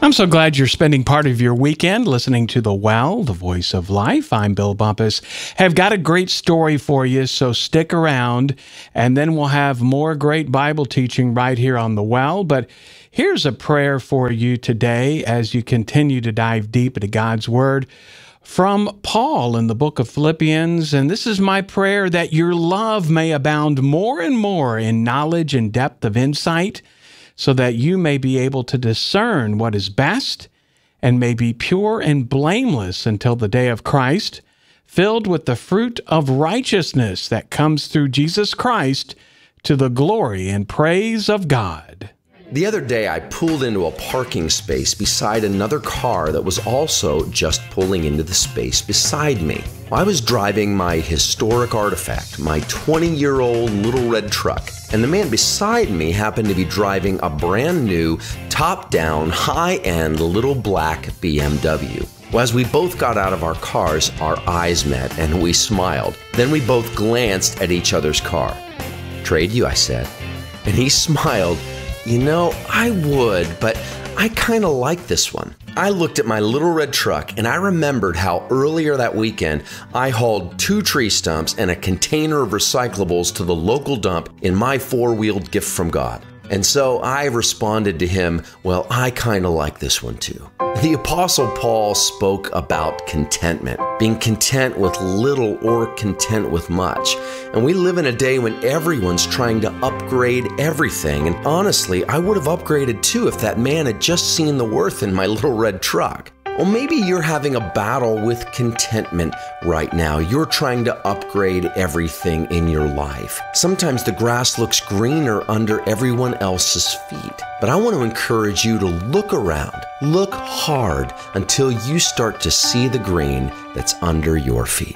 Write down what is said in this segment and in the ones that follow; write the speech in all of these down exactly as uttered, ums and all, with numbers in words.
I'm so glad you're spending part of your weekend listening to The Well, the voice of life. I'm Bill Bumpus. Have got a great story for you, so stick around, and then we'll have more great Bible teaching right here on The Well. But here's a prayer for you today as you continue to dive deep into God's Word from Paul in the book of Philippians. And this is my prayer, that your love may abound more and more in knowledge and depth of insight, so that you may be able to discern what is best and may be pure and blameless until the day of Christ, filled with the fruit of righteousness that comes through Jesus Christ, to the glory and praise of God. The other day, I pulled into a parking space beside another car that was also just pulling into the space beside me. I was driving my historic artifact, my twenty-year-old little red truck, and the man beside me happened to be driving a brand new, top-down, high-end little black B M W. Well, as we both got out of our cars, our eyes met and we smiled. Then we both glanced at each other's car. "Trade you," I said. And he smiled. "You know, I would, but I kind of like this one." I looked at my little red truck and I remembered how earlier that weekend I hauled two tree stumps and a container of recyclables to the local dump in my four-wheeled gift from God. And so I responded to him, "Well, I kind of like this one too." The Apostle Paul spoke about contentment, being content with little or content with much. And we live in a day when everyone's trying to upgrade everything. And honestly, I would have upgraded too if that man had just seen the worth in my little red truck. Well, maybe you're having a battle with contentment right now. You're trying to upgrade everything in your life. Sometimes the grass looks greener under everyone else's feet. But I want to encourage you to look around, look hard until you start to see the green that's under your feet.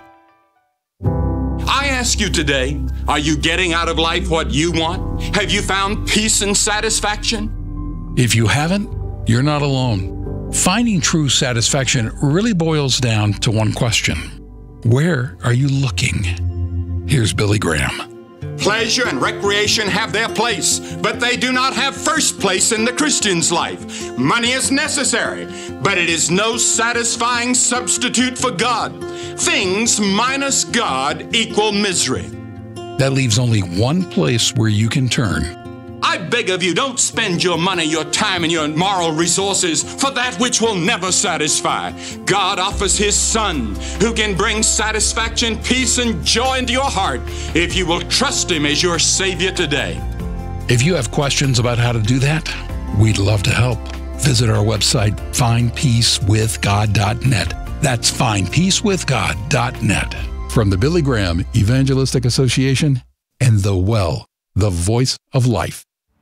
I ask you today, are you getting out of life what you want? Have you found peace and satisfaction? If you haven't, you're not alone. Finding true satisfaction really boils down to one question. Where are you looking? Here's Billy Graham. Pleasure and recreation have their place, but they do not have first place in the Christian's life. Money is necessary, but it is no satisfying substitute for God. Things minus God equal misery. That leaves only one place where you can turn. I beg of you, don't spend your money, your time, and your moral resources for that which will never satisfy. God offers His Son, who can bring satisfaction, peace, and joy into your heart if you will trust Him as your Savior today. If you have questions about how to do that, we'd love to help. Visit our website, find peace with god dot net. That's find peace with god dot net. From the Billy Graham Evangelistic Association and The Well, the voice of life.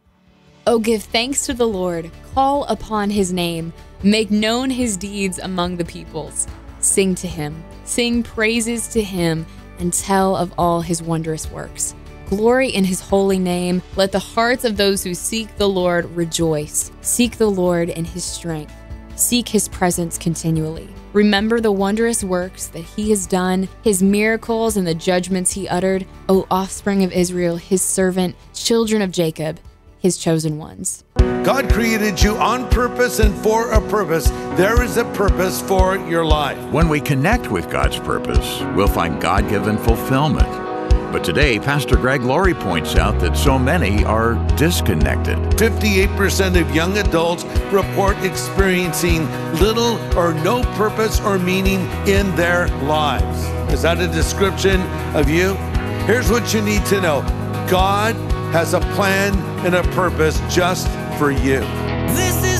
Oh, give thanks to the Lord, call upon His name, make known His deeds among the peoples. Sing to Him, sing praises to Him, and tell of all His wondrous works. Glory in His holy name. Let the hearts of those who seek the Lord rejoice. Seek the Lord in His strength. Seek His presence continually. Remember the wondrous works that He has done, His miracles and the judgments He uttered, O offspring of Israel, His servant, children of Jacob, His chosen ones. God created you on purpose and for a purpose. There is a purpose for your life. When we connect with God's purpose, we'll find God-given fulfillment. But today, Pastor Greg Laurie points out that so many are disconnected. fifty-eight percent of young adults report experiencing little or no purpose or meaning in their lives. Is that a description of you? Here's what you need to know. God has a plan and a purpose just for you. This is